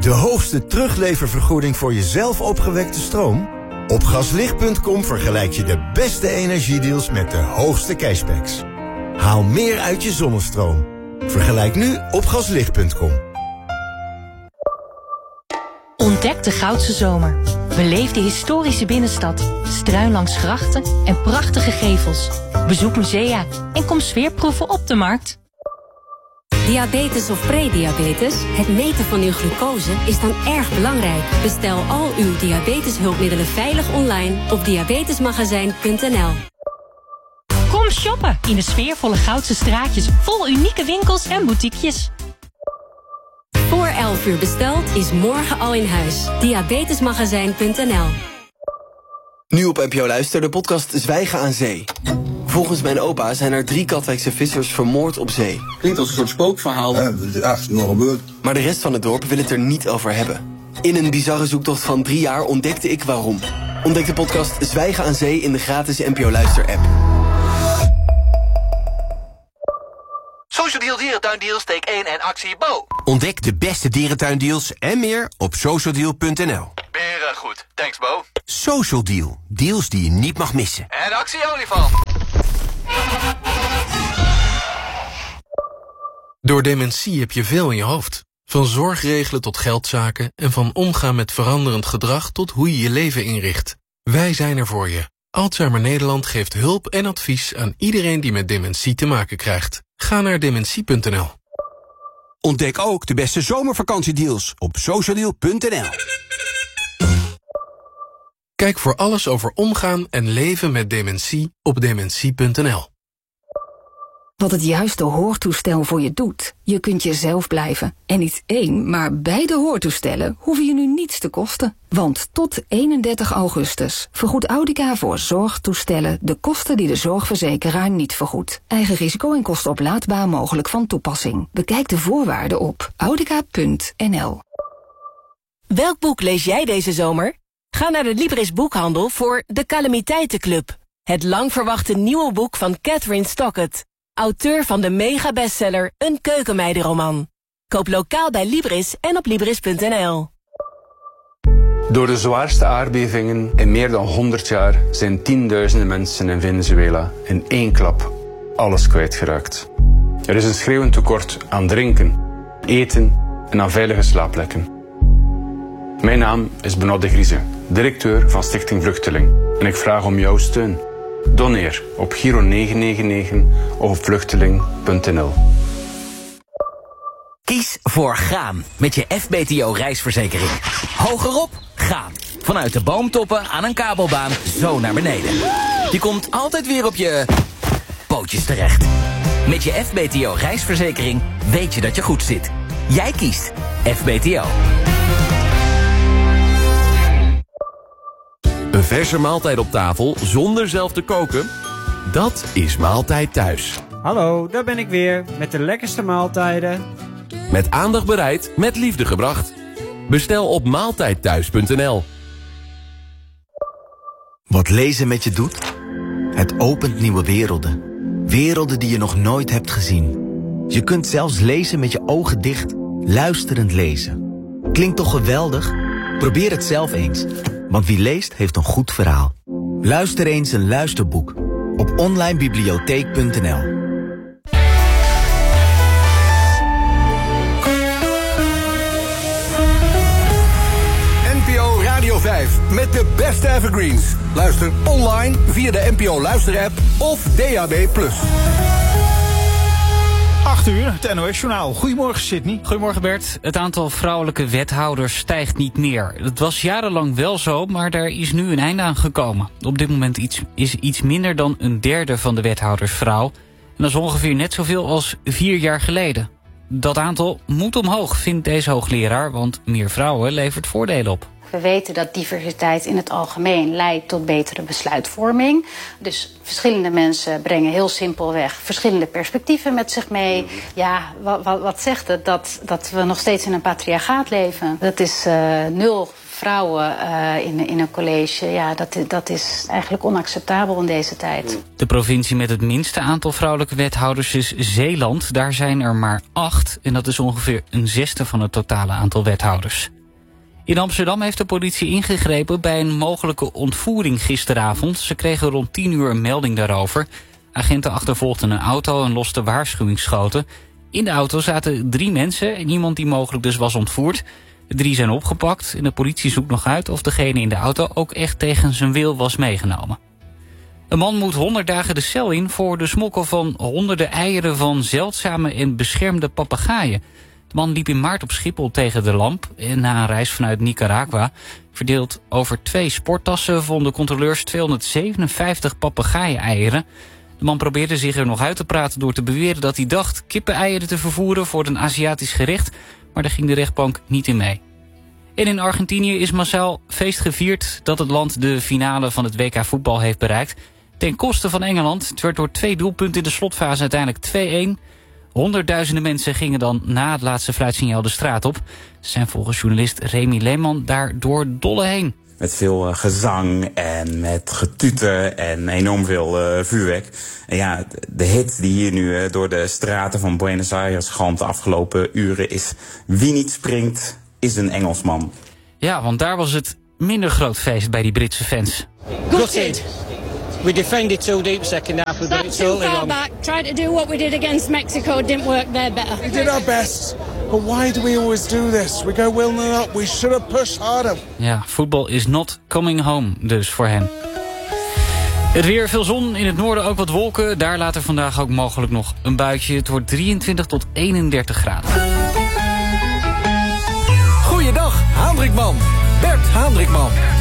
De hoogste terugleververgoeding voor je zelf opgewekte stroom? Op Gaslicht.com vergelijk je de beste energiedeals met de hoogste cashbacks. Haal meer uit je zonnestroom. Vergelijk nu op Gaslicht.com. Ontdek de Goudse Zomer. Beleef de historische binnenstad, struin langs grachten en prachtige gevels. Bezoek musea en kom sfeerproeven op de markt. Diabetes of prediabetes? Het meten van uw glucose is dan erg belangrijk. Bestel al uw diabeteshulpmiddelen veilig online op diabetesmagazijn.nl. Kom shoppen in de sfeervolle Goudse straatjes vol unieke winkels en boutiquejes. Voor 11 uur besteld is morgen al in huis. Diabetesmagazijn.nl. Nu op NPO Luister, de podcast Zwijgen aan Zee. Volgens mijn opa zijn er 3 Katwijkse vissers vermoord op zee. Klinkt als een soort spookverhaal. Ja, dat is nog gebeurd. Maar de rest van het dorp wil het er niet over hebben. In een bizarre zoektocht van 3 jaar ontdekte ik waarom. Ontdek de podcast Zwijgen aan Zee in de gratis NPO Luister-app. Social Deal Dierentuindeals, steek 1 en actie Bo. Ontdek de beste dierentuindeals en meer op socialdeal.nl. Beren goed, thanks Bo. Social Deal, deals die je niet mag missen. En actie olifant. Door dementie heb je veel in je hoofd. Van zorgregelen tot geldzaken en van omgaan met veranderend gedrag tot hoe je je leven inricht. Wij zijn er voor je. Alzheimer Nederland geeft hulp en advies aan iedereen die met dementie te maken krijgt. Ga naar dementie.nl. Ontdek ook de beste zomervakantiedeals op socialdeal.nl. Kijk voor alles over omgaan en leven met dementie op dementie.nl. Wat het juiste hoortoestel voor je doet. Je kunt jezelf blijven. En niet 1, maar beide hoortoestellen hoeven je nu niets te kosten. Want tot 31 augustus vergoedt Audica voor zorgtoestellen de kosten die de zorgverzekeraar niet vergoedt. Eigen risico en kosten oplaadbaar mogelijk van toepassing. Bekijk de voorwaarden op audica.nl. Welk boek lees jij deze zomer? Ga naar de Libris Boekhandel voor De Calamiteitenclub. Het lang verwachte nieuwe boek van Catherine Stockett. Auteur van de mega-bestseller Een keukenmeidenroman. Koop lokaal bij Libris en op Libris.nl. Door de zwaarste aardbevingen in meer dan 100 jaar zijn tienduizenden mensen in Venezuela in één klap alles kwijtgeraakt. Er is een schreeuwend tekort aan drinken, eten en aan veilige slaapplekken. Mijn naam is Benoît de Grieze, directeur van Stichting Vluchteling. En ik vraag om jouw steun. Doneer op Giro 999 of op vluchteling.nl. Kies voor gaan met je FBTO reisverzekering. Hogerop, gaan. Vanuit de boomtoppen aan een kabelbaan zo naar beneden. Je komt altijd weer op je pootjes terecht. Met je FBTO reisverzekering weet je dat je goed zit. Jij kiest FBTO. Een verse maaltijd op tafel zonder zelf te koken? Dat is Maaltijd Thuis. Hallo, daar ben ik weer met de lekkerste maaltijden. Met aandacht bereid, met liefde gebracht. Bestel op maaltijdthuis.nl. Wat lezen met je doet? Het opent nieuwe werelden. Werelden die je nog nooit hebt gezien. Je kunt zelfs lezen met je ogen dicht. Luisterend lezen. Klinkt toch geweldig? Probeer het zelf eens. Want wie leest heeft een goed verhaal. Luister eens een luisterboek. Op onlinebibliotheek.nl. NPO Radio 5 met de beste evergreens. Luister online via de NPO Luister-app of DAB+. 8 uur, het NOS-journaal. Goedemorgen, Sydney. Goedemorgen, Bert. Het aantal vrouwelijke wethouders stijgt niet meer. Het was jarenlang wel zo, maar daar is nu een einde aan gekomen. Op dit moment is iets minder dan een derde van de wethouders vrouw. En dat is ongeveer net zoveel als 4 jaar geleden. Dat aantal moet omhoog, vindt deze hoogleraar, want meer vrouwen levert voordelen op. We weten dat diversiteit in het algemeen leidt tot betere besluitvorming. Dus verschillende mensen brengen heel simpelweg verschillende perspectieven met zich mee. Ja, wat zegt het? Dat we nog steeds in een patriarchaat leven. Dat is 0 vrouwen in een college. Ja, dat is eigenlijk onacceptabel in deze tijd. De provincie met het minste aantal vrouwelijke wethouders is Zeeland. Daar zijn er maar 8 en dat is ongeveer 1/6 van het totale aantal wethouders. In Amsterdam heeft de politie ingegrepen bij een mogelijke ontvoering gisteravond. Ze kregen rond 10 uur een melding daarover. Agenten achtervolgden een auto en losten waarschuwingsschoten. In de auto zaten 3 mensen en iemand die mogelijk dus was ontvoerd. De 3 zijn opgepakt en de politie zoekt nog uit of degene in de auto ook echt tegen zijn wil was meegenomen. Een man moet 100 dagen de cel in voor de smokkel van honderden eieren van zeldzame en beschermde papegaaien. De man liep in maart op Schiphol tegen de lamp en na een reis vanuit Nicaragua, verdeeld over 2 sporttassen, vonden controleurs 257 papegaaien-eieren. De man probeerde zich er nog uit te praten door te beweren dat hij dacht kippeneieren te vervoeren voor een Aziatisch gerecht, maar daar ging de rechtbank niet in mee. En in Argentinië is massaal feest gevierd dat het land de finale van het WK voetbal heeft bereikt. Ten koste van Engeland. Het werd door 2 doelpunten in de slotfase uiteindelijk 2-1. Honderdduizenden mensen gingen dan na het laatste fluitsignaal de straat op. Ze zijn volgens journalist Remy Lehman daar door dolle heen. Met veel gezang en met getuter en enorm veel vuurwerk. En ja, de hit die hier nu door de straten van Buenos Aires galmt de afgelopen uren is: wie niet springt, is een Engelsman. Ja, want daar was het minder groot feest bij die Britse fans. Gutted. We defended too deep second half. We got it totally wrong. Back. Tried to do what we did against Mexico. Didn't work there better. We did our best. But why do we always do this? We go willing up. We should have pushed harder. Ja, voetbal is not coming home dus voor hen. Het weer, veel zon, in het noorden ook wat wolken. Daar later vandaag ook mogelijk nog een buitje. Het wordt 23 tot 31 graden. Goeiedag, Haandrikman. Bert Haandrikman.